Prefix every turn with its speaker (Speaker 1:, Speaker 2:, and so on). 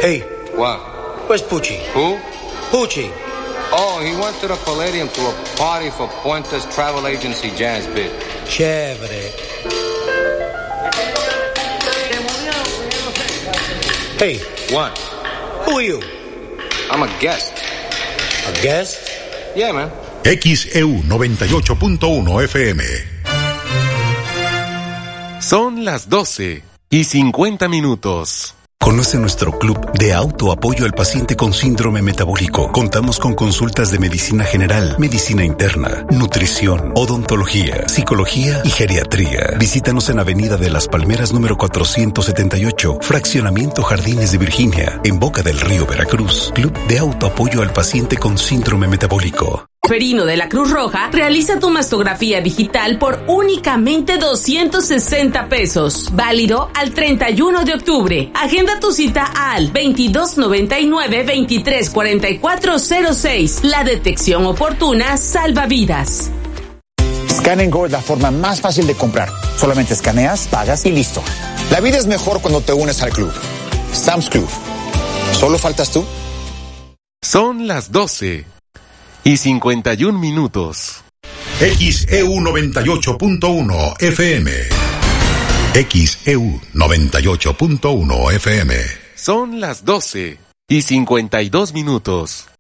Speaker 1: Hey.
Speaker 2: What?
Speaker 1: Where's Poochie?
Speaker 2: Who?
Speaker 1: Poochie.
Speaker 2: Oh, he went to the Palladium to a party for Puente's travel agency jazz bit.
Speaker 1: Chévere. Hey.
Speaker 2: What?
Speaker 1: Who are you?
Speaker 2: I'm a guest.
Speaker 1: A guest?
Speaker 2: Yeah, man.
Speaker 3: XEU 98.1 FM.
Speaker 4: Son las 12:50.
Speaker 5: Conoce nuestro club de autoapoyo al paciente con síndrome metabólico. Contamos con consultas de medicina general, medicina interna, nutrición, odontología, psicología y geriatría. Visítanos en Avenida de las Palmeras número 478, Fraccionamiento Jardines de Virginia, en Boca del Río, Veracruz. Club de autoapoyo al paciente con síndrome metabólico.
Speaker 6: Ferino de la Cruz Roja realiza tu mastografía digital por únicamente 260 pesos. Válido al 31 de octubre. Agenda tu cita al 2299-234406. La detección oportuna salva vidas.
Speaker 7: Scan & Go es la forma más fácil de comprar. Solamente escaneas, pagas y listo. La vida es mejor cuando te unes al club. Sam's Club. ¿Solo faltas tú?
Speaker 4: Son las 12:51.
Speaker 3: XEU 98.1 FM. XEU 98.1 FM.
Speaker 4: Son las 12:52.